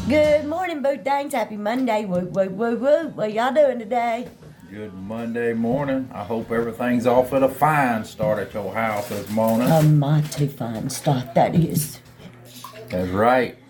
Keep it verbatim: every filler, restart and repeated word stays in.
Good morning, Boo Danes. Happy Monday. Woo, woo, woo, woo. What y'all doing today? Good Monday morning. I hope everything's off at a fine start at your house this morning. A mighty fine start that is. That's right.